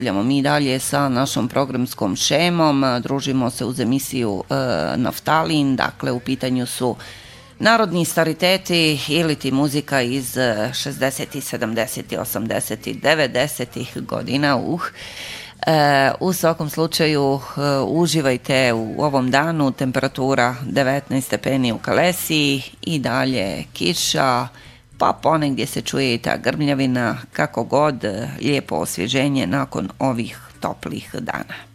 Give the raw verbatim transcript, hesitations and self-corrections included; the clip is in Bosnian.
Mi dalje sa našom programskom šemom, družimo se uz emisiju e, Naftalin, dakle u pitanju su narodni stariteti ili ti muzika iz šezdesetih, sedamdesetih, osamdesetih, devedesetih godina. Uh. E, u svakom slučaju e, uživajte u ovom danu, temperatura devetnaest stepeni u Kalesiji i dalje kiša, pa ponegdje se čuje i ta grmljavina, kako god, lijepo osvježenje nakon ovih toplih dana.